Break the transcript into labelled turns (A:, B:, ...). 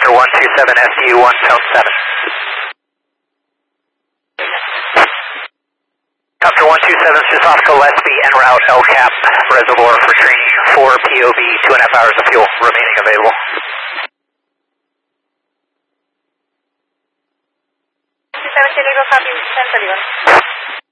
A: Copter 127, SDU 1 Pound 7. Copter 127, Sysoptical SB en route El Cap Reservoir for training 4 POV, 2.5 hours of fuel remaining available.
B: San Felipe, copy, San Felipe.